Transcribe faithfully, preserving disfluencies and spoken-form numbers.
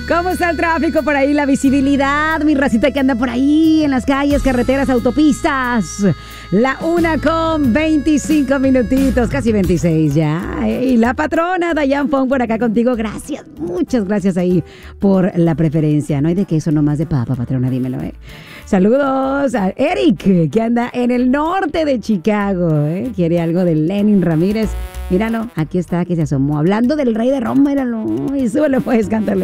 ¿Cómo está el tráfico por ahí? La visibilidad, mi racita que anda por ahí en las calles, carreteras, autopistas. La una con veinticinco minutitos, casi veintiséis ya. Y la patrona Dayan Fong por acá contigo. Gracias, muchas gracias ahí por la preferencia. No hay de queso, nomás de papa, patrona, dímelo, ¿eh? Saludos a Eric, que anda en el norte de Chicago, ¿eh? Quiere algo de Lenin Ramírez. Míralo, aquí está, que se asomó. Hablando del rey de Roma, míralo. Y súbelo, pues, cántale.